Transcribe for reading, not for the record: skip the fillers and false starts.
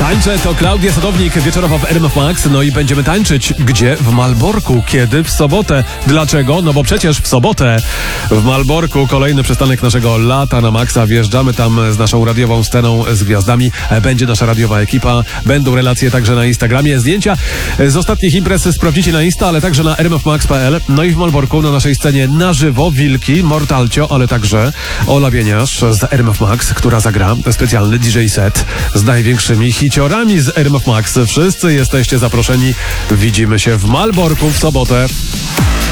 Tańczę to Klaudia Sadownik, wieczorowa w RMF Max. No i będziemy tańczyć. Gdzie? W Malborku. Kiedy? W sobotę. Dlaczego? No bo przecież w sobotę w Malborku kolejny przystanek naszego lata na Maxa. Wjeżdżamy tam z naszą radiową sceną, z gwiazdami. Będzie nasza radiowa ekipa. Będą relacje także na Instagramie. Zdjęcia z ostatnich imprez sprawdzicie na Insta, ale także na rmfmax.pl. No i w Malborku na naszej scenie na żywo Wilki, Mortalcio, ale także Ola Bieniasz z RMF Max, która zagra specjalny DJ set z największymi hiciorami z RMF Max. Wszyscy jesteście zaproszeni. Widzimy się w Malborku w sobotę.